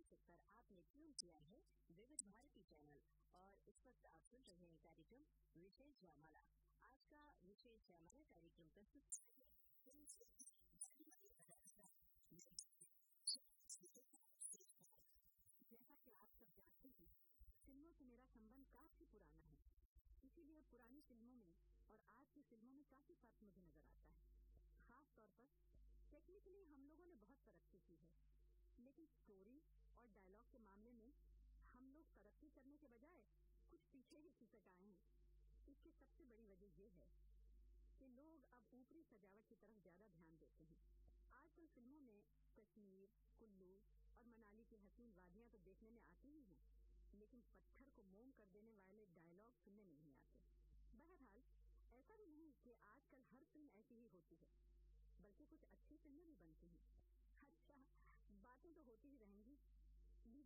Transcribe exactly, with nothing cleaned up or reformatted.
इक्कीस पर आपने ट्यून किया है विविध भारती चैनल और इस वक्त आप सुन रहे हैं कार्यक्रम विशेष जयमाला। आज का विशेष जयमाला कार्यक्रम प्रस्तुत जैसा कि आप सब जानते हैं, फिल्मों से मेरा संबंध काफी पुराना है, इसीलिए पुरानी फिल्मों में और आज की फिल्मों में काफी फर्क मुझे नजर आता है। खास तौर पर टेक्निकली हम लोगों ने बहुत तरक्की की है, लेकिन स्टोरी और डायलॉग के मामले में हम लोग तरक्की करने के बजाय कुछ पीछे ही खिसक आए हैं। इसकी सबसे बड़ी वजह यह है कि लोग अब ऊपरी सजावट की तरफ ज्यादा ध्यान देते हैं। आजकल फिल्मों में कश्मीर, कुल्लू और मनाली की हसीन वादियां तो देखने में आती ही हैं, लेकिन पत्थर को मोम कर देने वाले डायलॉग सुनने में नहीं आते। बहरहाल ऐसा भी नहीं कि आजकल हर फिल्म ऐसी ही होती है, बल्कि कुछ अच्छी फिल्में भी बनती हैं।